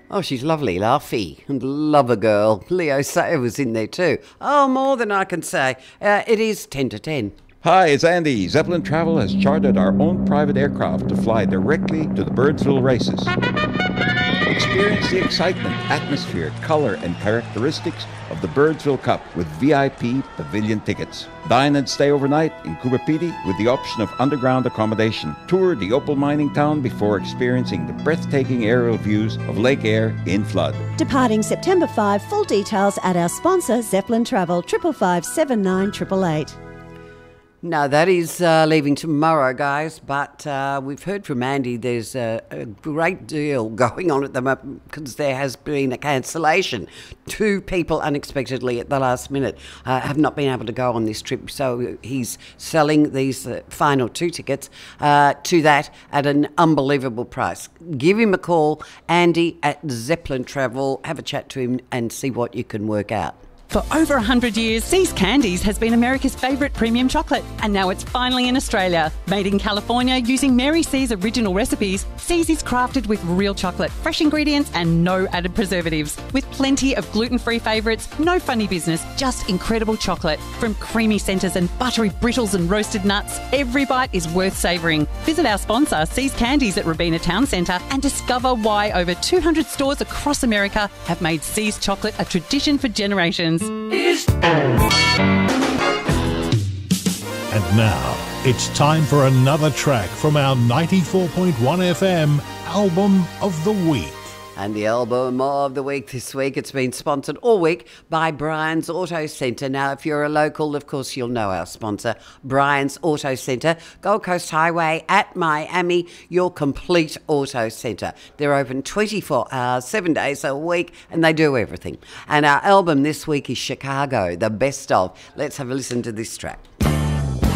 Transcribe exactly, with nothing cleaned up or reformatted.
Oh, she's lovely, Laughy, and love a girl. Leo Sayer was in there too. Oh, more than I can say. Uh, it is ten to ten. Hi, it's Andy. Zeppelin Travel has chartered our own private aircraft to fly directly to the Birdsville races. Experience the excitement, atmosphere, colour and characteristics of the Birdsville Cup with V I P pavilion tickets. Dine and stay overnight in Coober Pedy with the option of underground accommodation. Tour the opal mining town before experiencing the breathtaking aerial views of Lake Eyre in flood. Departing September fifth, full details at our sponsor Zeppelin Travel, triple five seven nine eight eight eight. No, that is uh, leaving tomorrow, guys, but uh, we've heard from Andy there's a, a great deal going on at the moment because there has been a cancellation. Two people unexpectedly at the last minute uh, have not been able to go on this trip, so he's selling these uh, final two tickets uh, to that at an unbelievable price. Give him a call, Andy at Zeppelin Travel, have a chat to him and see what you can work out. For over one hundred years, See's Candies has been America's favourite premium chocolate, and now it's finally in Australia. Made in California using Mary C's original recipes, See's is crafted with real chocolate, fresh ingredients and no added preservatives. With plenty of gluten-free favourites, no funny business, just incredible chocolate. From creamy centres and buttery brittles and roasted nuts, every bite is worth savouring. Visit our sponsor, See's Candies at Robina Town Centre, and discover why over two hundred stores across America have made See's chocolate a tradition for generations. And now it's time for another track from our ninety-four point one F M Album of the Week. And the album of the week this week, it's been sponsored all week by Brian's Auto Centre. Now, if you're a local, of course, you'll know our sponsor, Brian's Auto Centre, Gold Coast Highway at Miami, your complete auto centre. They're open twenty-four hours, seven days a week, and they do everything. And our album this week is Chicago, the best of. Let's have a listen to this track.